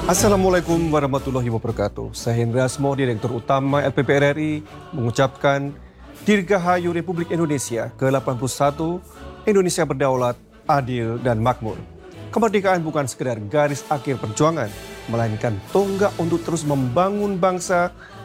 Assalamualaikum warahmatullahi wabarakatuh. Saya Hendra Asmo, Direktur Utama LPP RRI, mengucapkan Dirgahayu Republik Indonesia ke-81, Indonesia berdaulat, adil, dan makmur. Kemerdekaan bukan sekedar garis akhir perjuangan, melainkan tonggak untuk terus membangun bangsa